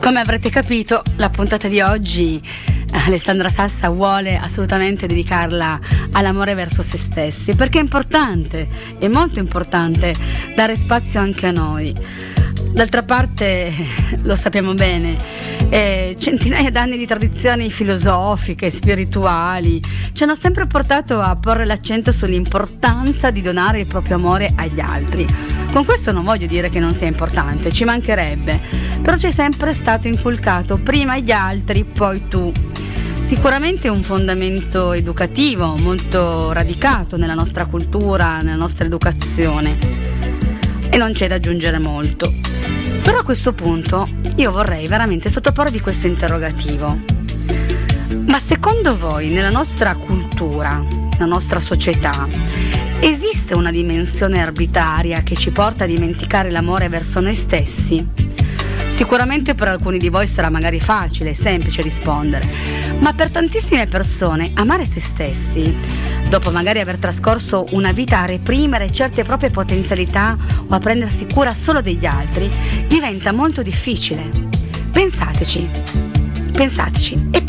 Come avrete capito, la puntata di oggi Alessandra Sassa vuole assolutamente dedicarla all'amore verso se stessi, perché è importante, è molto importante dare spazio anche a noi. D'altra parte, lo sappiamo bene, centinaia d'anni di tradizioni filosofiche, spirituali ci hanno sempre portato a porre l'accento sull'importanza di donare il proprio amore agli altri. Con questo non voglio dire che non sia importante, ci mancherebbe, però ci è sempre stato inculcato prima gli altri, poi tu. Sicuramente è un fondamento educativo molto radicato nella nostra cultura, nella nostra educazione, e non c'è da aggiungere molto. Però a questo punto io vorrei veramente sottoporvi questo interrogativo: ma secondo voi nella nostra cultura, nella nostra società, esiste una dimensione arbitraria che ci porta a dimenticare l'amore verso noi stessi? Sicuramente per alcuni di voi sarà magari facile, semplice rispondere, ma per tantissime persone amare se stessi, dopo magari aver trascorso una vita a reprimere certe proprie potenzialità o a prendersi cura solo degli altri, diventa molto difficile. Pensateci.